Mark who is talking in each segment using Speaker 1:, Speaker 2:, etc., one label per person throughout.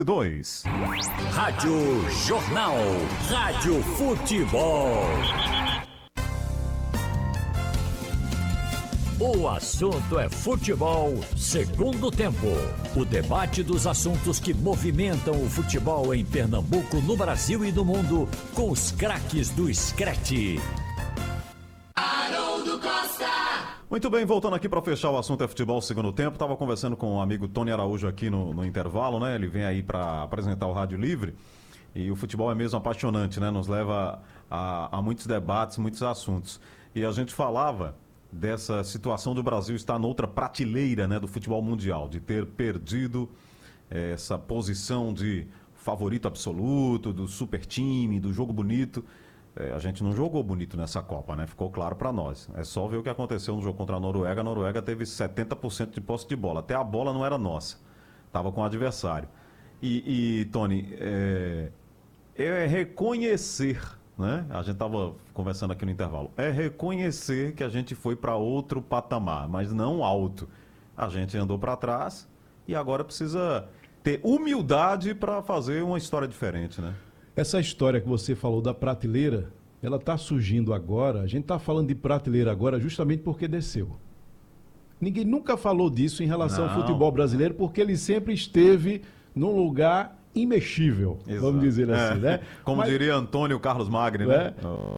Speaker 1: 2.
Speaker 2: Rádio Jornal. Rádio Futebol. O assunto é futebol, segundo tempo. O debate dos assuntos que movimentam o futebol em Pernambuco, no Brasil e no mundo, com os craques do Screte.
Speaker 3: Haroldo Costa.
Speaker 1: Muito bem, voltando aqui para fechar o assunto é futebol segundo tempo. Estava conversando com o amigo Tony Araújo aqui no intervalo, né? Ele vem aí para apresentar o Rádio Livre. E o futebol é mesmo apaixonante, né? Nos leva a muitos debates, muitos assuntos. E a gente falava dessa situação do Brasil estar noutra prateleira, né, do futebol mundial, de ter perdido essa posição de favorito absoluto, do super time, do jogo bonito. A gente não jogou bonito nessa Copa, né? Ficou claro para nós. É só ver o que aconteceu no jogo contra a Noruega. A Noruega teve 70% de posse de bola. Até a bola não era nossa. Estava com o adversário. Tony, é reconhecer, né? A gente estava conversando aqui no intervalo. É reconhecer que a gente foi para outro patamar, mas não alto. A gente andou para trás e agora precisa ter humildade para fazer uma história diferente, né?
Speaker 4: Essa história que você falou da prateleira, ela está surgindo agora. A gente está falando de prateleira agora justamente porque desceu. Ninguém nunca falou disso em relação ao futebol brasileiro, porque ele sempre esteve num lugar imexível, exato, vamos dizer assim, né?
Speaker 1: Como diria Antônio Carlos Magri, né?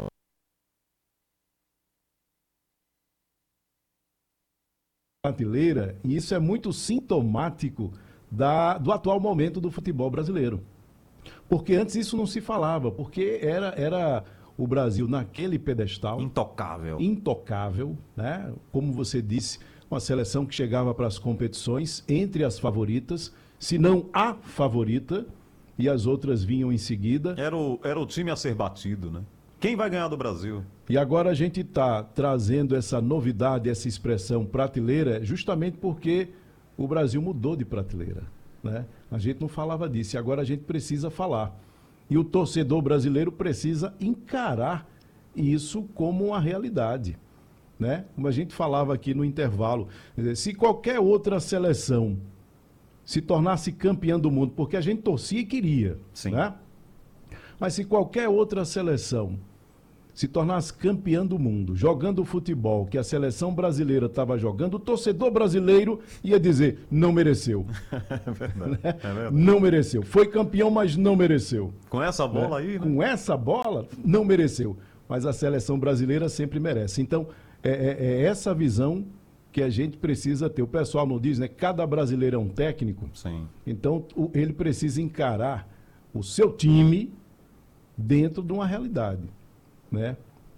Speaker 4: Prateleira, e isso é muito sintomático do atual momento do futebol brasileiro. Porque antes isso não se falava, porque era o Brasil naquele pedestal. Intocável, né? Como você disse, uma seleção que chegava para as competições entre as favoritas, se não a favorita, e as outras vinham em seguida.
Speaker 1: Era o time a ser batido, né? Quem vai ganhar do Brasil?
Speaker 4: E agora a gente está trazendo essa novidade, essa expressão prateleira, justamente porque o Brasil mudou de prateleira, né? A gente não falava disso e agora a gente precisa falar. E o torcedor brasileiro precisa encarar isso como uma realidade, né? Como a gente falava aqui no intervalo, se qualquer outra seleção se tornasse campeã do mundo, porque a gente torcia e queria, sim, né? Mas se qualquer outra seleção se tornasse campeã do mundo, jogando o futebol que a seleção brasileira estava jogando, o torcedor brasileiro ia dizer, não mereceu.
Speaker 1: É verdade, é verdade.
Speaker 4: Não mereceu. Foi campeão, mas não mereceu.
Speaker 1: Com essa bola aí, né?
Speaker 4: Com essa bola, não mereceu. Mas a seleção brasileira sempre merece. Então, é essa visão que a gente precisa ter. O pessoal não diz, né? Cada brasileiro é um técnico.
Speaker 1: Sim.
Speaker 4: Então, ele precisa encarar o seu time dentro de uma realidade, né?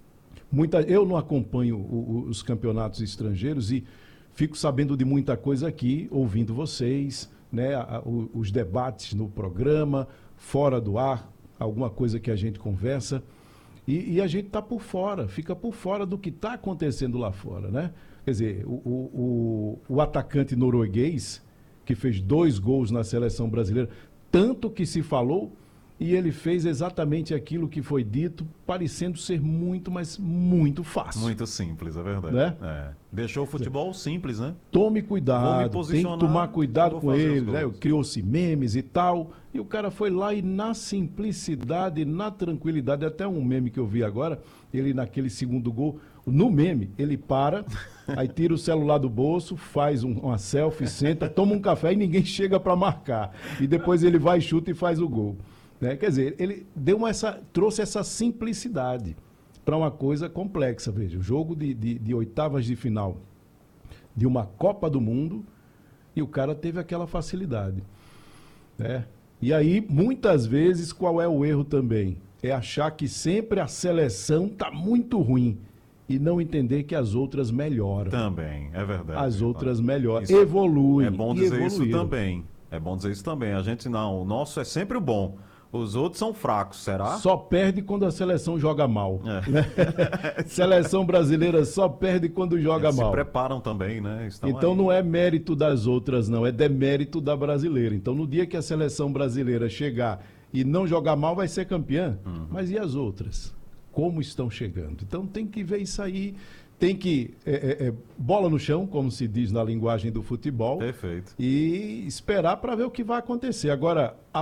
Speaker 4: Eu não acompanho os campeonatos estrangeiros e fico sabendo de muita coisa aqui, ouvindo vocês, né? Os debates no programa, fora do ar, alguma coisa que a gente conversa. E a gente está por fora, fica por fora do que está acontecendo lá fora, né? Quer dizer, o atacante norueguês, que fez 2 gols na seleção brasileira, tanto que se falou, e ele fez exatamente aquilo que foi dito, parecendo ser muito, mas muito fácil.
Speaker 1: Muito simples, é verdade.
Speaker 4: Né?
Speaker 1: Deixou o futebol simples, né?
Speaker 4: Tome cuidado, tem que tomar cuidado com ele, né? Criou-se memes e tal, e o cara foi lá e na simplicidade, na tranquilidade, até um meme que eu vi agora, ele naquele segundo gol, no meme, ele para, aí tira o celular do bolso, faz uma selfie, senta, toma um café e ninguém chega para marcar. E depois ele vai, chuta e faz o gol. Né? Quer dizer, ele trouxe essa simplicidade para uma coisa complexa. Veja, o jogo de oitavas de final de uma Copa do Mundo e o cara teve aquela facilidade. Né? E aí, muitas vezes, qual é o erro também? É achar que sempre a seleção está muito ruim e não entender que as outras melhoram.
Speaker 1: Também, é verdade.
Speaker 4: As outras melhoram, evoluem.
Speaker 1: É bom dizer isso também. É bom dizer isso também. A gente não, o nosso é sempre o bom. Os outros são fracos, será?
Speaker 4: Só perde quando a seleção joga mal. Né? Seleção brasileira só perde quando joga mal.
Speaker 1: Se preparam também, né?
Speaker 4: Então não é mérito das outras, não. É demérito da brasileira. Então no dia que a seleção brasileira chegar e não jogar mal, vai ser campeã. Mas e as outras? Como estão chegando? Então tem que ver isso aí. Tem que bola no chão, como se diz na linguagem do futebol.
Speaker 1: Perfeito.
Speaker 4: E esperar para ver o que vai acontecer. Agora, a